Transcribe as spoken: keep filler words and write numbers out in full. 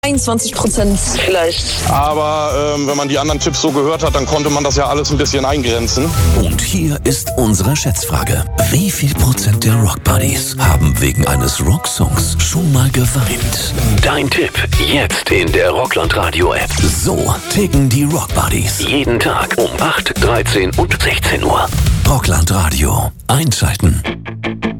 einundzwanzig Prozent vielleicht. Aber ähm, wenn man die anderen Tipps so gehört hat, dann konnte man das ja alles ein bisschen eingrenzen. Und hier ist unsere Schätzfrage. Wie viel Prozent der Rockbuddies haben wegen eines Rocksongs schon mal geweint? Dein Tipp jetzt in der Rockland Radio App. So ticken die Rockbuddies. Jeden Tag um acht, dreizehn und sechzehn Uhr. Rockland Radio. Einschalten.